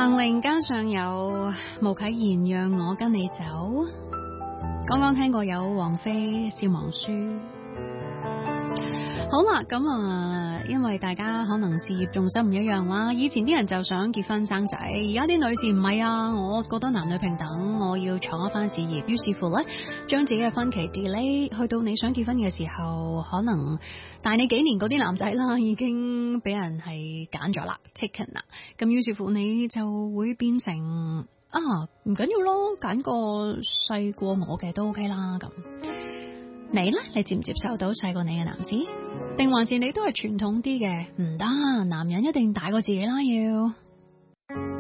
彭羚加上有巫啟賢讓我跟你走。剛剛聽過有王菲笑忘書。好啦，咁因為大家可能事業重心唔一樣啦，以前啲人就想結婚生仔，而家啲女士唔係啊，我覺得男女平等，我要闖一番事業，於是乎呢，將自己嘅婚期 delay， 去到你想結婚嘅時候，可能大你幾年嗰啲男仔啦，已經俾人係揀咗啦 taken 啦，咁於是乎你就會變成唔緊要咯，揀個細過我嘅都 OK 啦。咁你呢？你接唔接受到細過你嘅男士？定還是你都係傳統啲嘅？唔得，男人一定大過自己啦要。